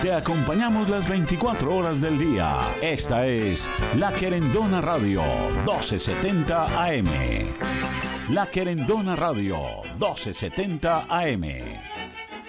Te acompañamos las 24 horas del día. Esta es La Querendona Radio 1270 AM. La Querendona Radio 1270 AM.